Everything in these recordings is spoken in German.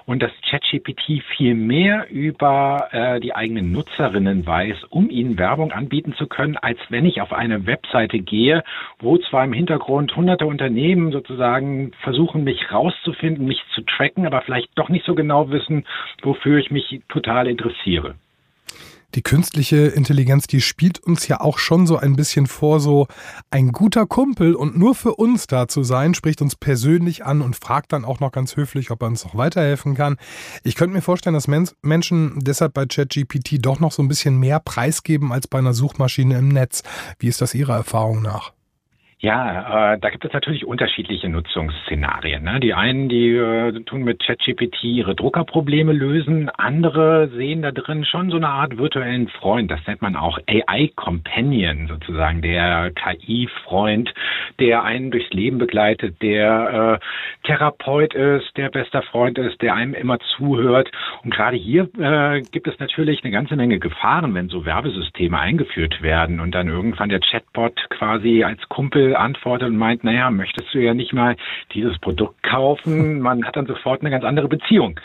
und dass ChatGPT viel mehr über die eigenen Nutzerinnen weiß, um ihnen Werbung anbieten zu können, als wenn ich auf eine Webseite gehe, wo zwar im Hintergrund hunderte Unternehmen sozusagen versuchen, mich rauszufinden, mich zu tracken, aber vielleicht doch nicht so genau wissen, wofür ich mich total interessiere. Die künstliche Intelligenz, die spielt uns ja auch schon so ein bisschen vor, so ein guter Kumpel und nur für uns da zu sein, spricht uns persönlich an und fragt dann auch noch ganz höflich, ob er uns noch weiterhelfen kann. Ich könnte mir vorstellen, dass Menschen deshalb bei ChatGPT doch noch so ein bisschen mehr preisgeben als bei einer Suchmaschine im Netz. Wie ist das Ihrer Erfahrung nach? Ja, da gibt es natürlich unterschiedliche Nutzungsszenarien. Ne? Die einen, die tun mit ChatGPT ihre Druckerprobleme lösen. Andere sehen da drin schon so eine Art virtuellen Freund. Das nennt man auch AI-Companion sozusagen, der KI-Freund, der einen durchs Leben begleitet, der Therapeut ist, der bester Freund ist, der einem immer zuhört. Und gerade hier gibt es natürlich eine ganze Menge Gefahren, wenn so Werbesysteme eingeführt werden und dann irgendwann der Chatbot quasi als Kumpel antwortet und meint, naja, möchtest du ja nicht mal dieses Produkt kaufen? Man hat dann sofort eine ganz andere Beziehung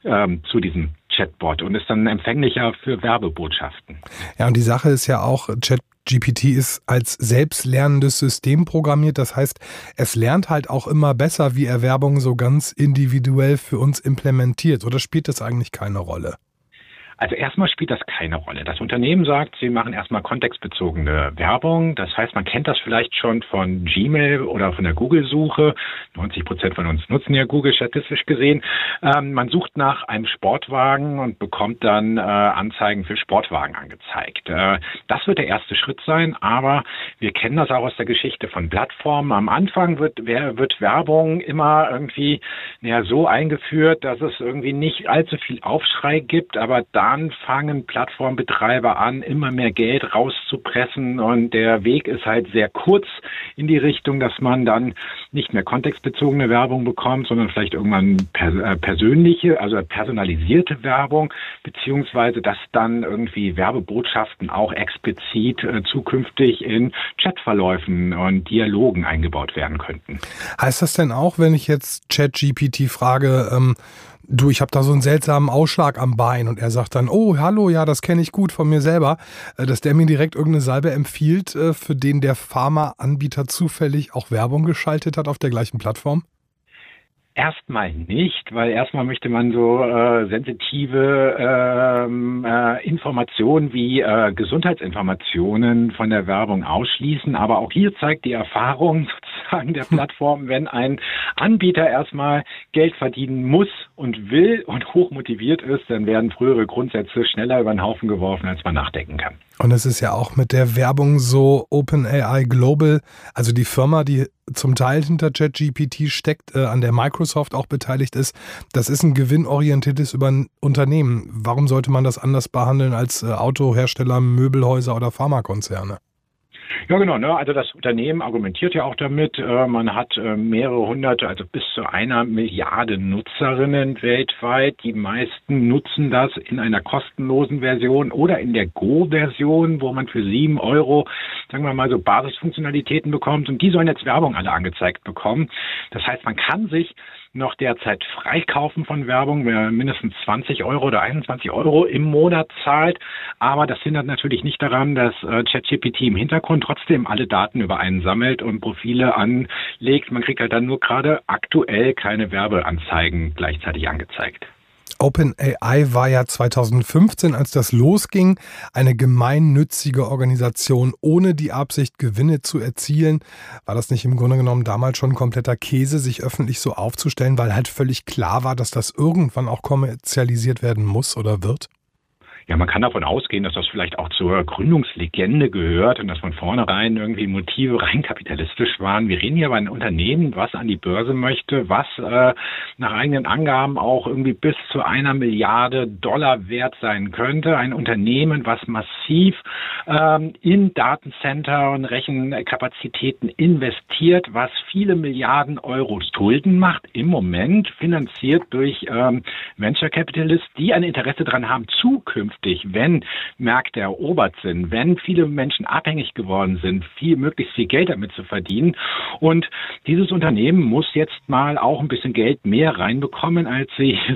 zu diesem Chatbot und ist dann empfänglicher für Werbebotschaften. Ja, und die Sache ist ja auch, ChatGPT ist als selbstlernendes System programmiert. Das heißt, es lernt halt auch immer besser, wie er Werbung so ganz individuell für uns implementiert. Oder spielt das eigentlich keine Rolle? Also erstmal spielt das keine Rolle. Das Unternehmen sagt, sie machen erstmal kontextbezogene Werbung. Das heißt, man kennt das vielleicht schon von Gmail oder von der Google-Suche. 90% von uns nutzen ja Google statistisch gesehen. Man sucht nach einem Sportwagen und bekommt dann Anzeigen für Sportwagen angezeigt. Das wird der erste Schritt sein, aber wir kennen das auch aus der Geschichte von Plattformen. Am Anfang wird Werbung immer irgendwie so eingeführt, dass es irgendwie nicht allzu viel Aufschrei gibt, aber dann fangen Plattformbetreiber an, immer mehr Geld rauszupressen und der Weg ist halt sehr kurz in die Richtung, dass man dann nicht mehr kontextbezogene Werbung bekommt, sondern vielleicht irgendwann persönliche, also personalisierte Werbung, beziehungsweise dass dann irgendwie Werbebotschaften auch explizit zukünftig in Chatverläufen und Dialogen eingebaut werden könnten. Heißt das denn auch, wenn ich jetzt ChatGPT frage, du, ich habe da so einen seltsamen Ausschlag am Bein und er sagt dann, oh, hallo, ja, das kenne ich gut von mir selber, dass der mir direkt irgendeine Salbe empfiehlt, für den der Pharmaanbieter zufällig auch Werbung geschaltet hat auf der gleichen Plattform? Erstmal nicht, weil erstmal möchte man so sensitive Informationen wie Gesundheitsinformationen von der Werbung ausschließen. Aber auch hier zeigt die Erfahrung sozusagen der Plattform, wenn ein Anbieter erstmal Geld verdienen muss und will und hoch motiviert ist, dann werden frühere Grundsätze schneller über den Haufen geworfen, als man nachdenken kann. Und es ist ja auch mit der Werbung so, OpenAI Global, also die Firma, die zum Teil hinter ChatGPT steckt, an der Microsoft auch beteiligt ist, das ist ein gewinnorientiertes Unternehmen. Warum sollte man das anders behandeln als Autohersteller, Möbelhäuser oder Pharmakonzerne? Ja, genau. Ne? Also das Unternehmen argumentiert ja auch damit, man hat mehrere hunderte, also bis zu 1 Milliarde Nutzerinnen weltweit. Die meisten nutzen das in einer kostenlosen Version oder in der Go-Version, wo man für 7 €, sagen wir mal, so Basisfunktionalitäten bekommt. Und die sollen jetzt Werbung alle angezeigt bekommen. Das heißt, man kann sich noch derzeit freikaufen von Werbung, wer mindestens 20 € oder 21 € im Monat zahlt. Aber das hindert natürlich nicht daran, dass ChatGPT im Hintergrund trotzdem alle Daten über einen sammelt und Profile anlegt. Man kriegt halt dann nur gerade aktuell keine Werbeanzeigen gleichzeitig angezeigt. OpenAI war ja 2015, als das losging, eine gemeinnützige Organisation ohne die Absicht, Gewinne zu erzielen. War das nicht im Grunde genommen damals schon kompletter Käse, sich öffentlich so aufzustellen, weil halt völlig klar war, dass das irgendwann auch kommerzialisiert werden muss oder wird? Ja, man kann davon ausgehen, dass das vielleicht auch zur Gründungslegende gehört und dass von vornherein irgendwie Motive rein kapitalistisch waren. Wir reden hier über ein Unternehmen, was an die Börse möchte, was nach eigenen Angaben auch irgendwie bis zu 1 Milliarde $ wert sein könnte. Ein Unternehmen, was massiv in Datencenter und Rechenkapazitäten investiert, was viele Milliarden Euro Schulden macht, im Moment finanziert durch Venture Capitalists, die ein Interesse daran haben, zukünftig, wenn Märkte erobert sind, wenn viele Menschen abhängig geworden sind, möglichst viel Geld damit zu verdienen. Und dieses Unternehmen muss jetzt mal auch ein bisschen Geld mehr reinbekommen, als sie